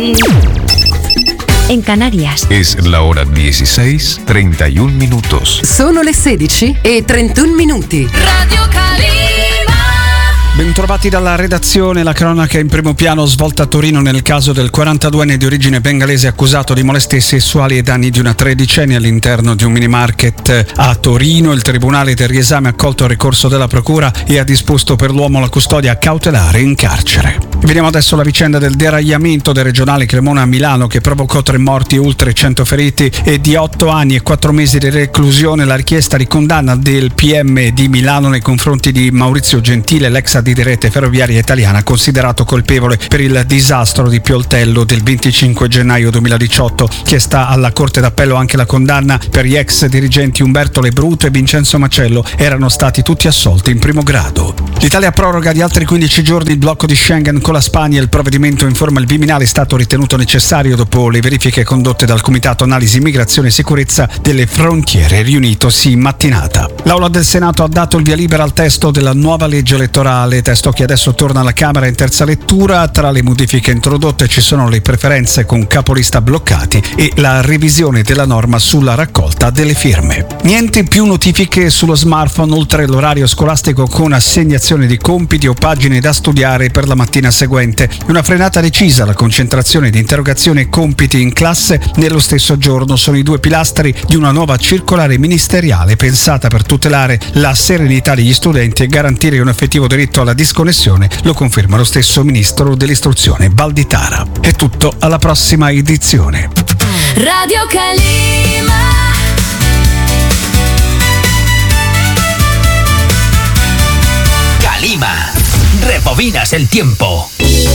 En Canarias. Es la hora 16:31 minutos. Sono le 16:31. Radio Calima. Bentrovati dalla redazione, la cronaca in primo piano. Svolta a Torino nel caso del 42enne di origine bengalese accusato di molestie sessuali ai danni di una tredicenne all'interno di un minimarket a Torino. Il tribunale del riesame ha accolto il ricorso della procura e ha disposto per l'uomo la custodia cautelare in carcere. Vediamo adesso la vicenda del deragliamento del regionale Cremona a Milano che provocò 3 morti e oltre 100 feriti e di 8 anni e 4 mesi di reclusione. La richiesta di condanna del PM di Milano nei confronti di Maurizio Gentile, l'ex di Rete Ferroviaria Italiana, considerato colpevole per il disastro di Pioltello del 25 gennaio 2018. Chiesta alla Corte d'Appello anche la condanna per gli ex dirigenti Umberto Lebruto e Vincenzo Macello. Erano stati tutti assolti in primo grado. L'Italia proroga di altri 15 giorni il blocco di Schengen con la Spagna. Il provvedimento, informa il Viminale, è stato ritenuto necessario dopo le verifiche condotte dal Comitato Analisi Immigrazione e Sicurezza delle Frontiere, riunitosi in mattinata. L'Aula del Senato ha dato il via libera al testo della nuova legge elettorale, testo che adesso torna alla Camera in terza lettura. Tra le modifiche introdotte ci sono le preferenze con capolista bloccati e la revisione della norma sulla raccolta delle firme. Niente più notifiche sullo smartphone oltre l'orario scolastico con assegnazione di compiti o pagine da studiare per la mattina seguente. Una frenata decisa alla concentrazione di interrogazioni e compiti in classe nello stesso giorno sono i 2 pilastri di una nuova circolare ministeriale pensata per tutelare la serenità degli studenti e garantire un effettivo diritto alla disconnessione, lo conferma lo stesso ministro dell'istruzione Valditara. È tutto, alla prossima edizione. Radio Calima. Calima. Rebobinas el tiempo.